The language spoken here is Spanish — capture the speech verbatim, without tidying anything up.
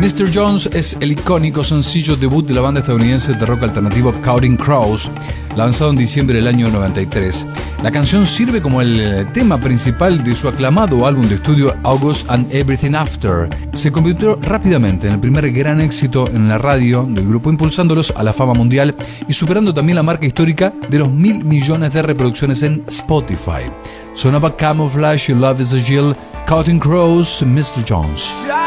mister Jones es el icónico sencillo debut de la banda estadounidense de rock alternativo Counting Crows, lanzado en diciembre del año noventa y tres. La canción sirve como el tema principal de su aclamado álbum de estudio August and Everything After. Se convirtió rápidamente en el primer gran éxito en la radio del grupo, impulsándolos a la fama mundial y superando también la marca histórica de los mil millones de reproducciones en Spotify. Sonaba Camouflage y Love is a Jill, Counting Crows, mister Jones.